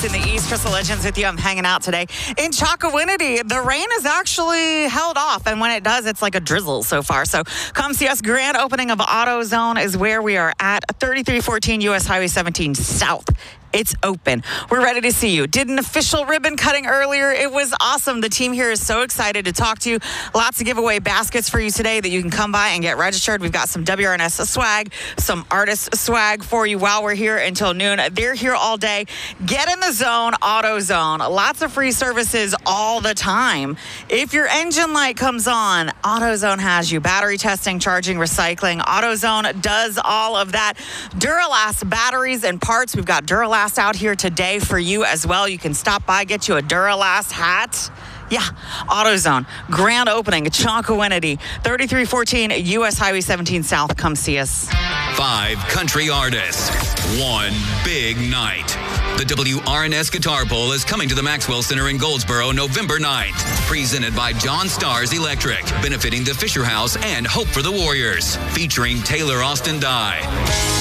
Sports in the East. Crystal Legends with you. I'm hanging out today in Chocowinity. The rain is actually held off, and when it does, it's like a drizzle so far. So come see us. Grand opening of AutoZone is where we are at 3314 U.S. Highway 17 South. It's open. We're ready to see you. Did an official ribbon cutting earlier. It was awesome. The team here is so excited to talk to you. Lots of giveaway baskets for you today that you can come by and get registered. We've got some WRNS swag, some artist swag for you while we're here until noon. They're here all day. Get in the zone, AutoZone. Lots of free services all the time. If your engine light comes on, AutoZone has you. Battery testing, charging, recycling. AutoZone does all of that. Duralast batteries and parts. We've got Duralast out here today for you as well. You can stop by, get you a Duralast hat. Yeah, AutoZone. Grand opening, Chocowinity, 3314 U.S. Highway 17 South. Come see us. 5 country artists, 1 big night. The WRNS Guitar Bowl is coming to the Maxwell Center in Goldsboro November 9th. Presented by John Stars Electric, benefiting the Fisher House and Hope for the Warriors. Featuring Taylor Austin Dye.